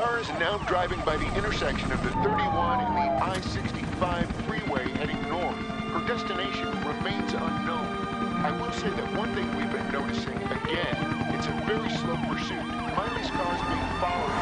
car is now driving by the intersection of the 31 and the I-65 freeway heading north. Her destination remains unknown. I will say that one thing we've been noticing, again, it's a very slow pursuit. Miley's car is being followed